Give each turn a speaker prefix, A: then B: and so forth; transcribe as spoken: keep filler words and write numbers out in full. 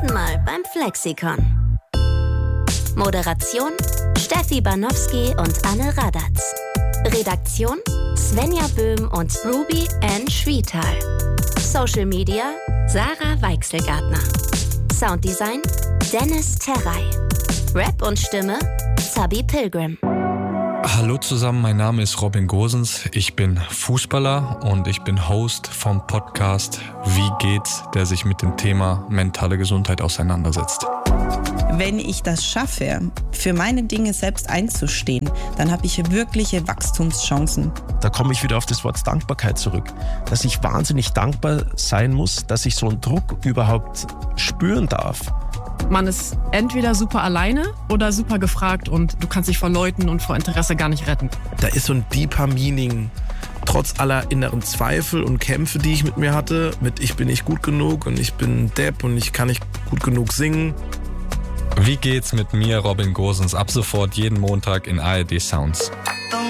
A: nächsten Mal beim Flexikon. Moderation Steffi Banowski und Anne Radatz. Redaktion Svenja Böhm und Ruby Ann Schwietal. Social Media Sarah Weichselgartner. Sounddesign Dennis Terrey. Rap und Stimme Zabi Pilgrim.
B: Hallo zusammen, mein Name ist Robin Gosens, ich bin Fußballer und ich bin Host vom Podcast Wie geht's?, der sich mit dem Thema mentale Gesundheit auseinandersetzt.
C: Wenn ich das schaffe, für meine Dinge selbst einzustehen, dann habe ich wirkliche Wachstumschancen.
D: Da komme ich wieder auf das Wort Dankbarkeit zurück. Dass ich wahnsinnig dankbar sein muss, dass ich so einen Druck überhaupt spüren darf.
E: Man ist entweder super alleine oder super gefragt und du kannst dich vor Leuten und vor Interesse gar nicht retten.
F: Da ist so ein deeper Meaning, trotz aller inneren Zweifel und Kämpfe, die ich mit mir hatte, mit ich bin nicht gut genug und ich bin Depp und ich kann nicht gut genug singen.
B: Wie geht's mit mir, Robin Gosens, ab sofort jeden Montag in A R D Sounds.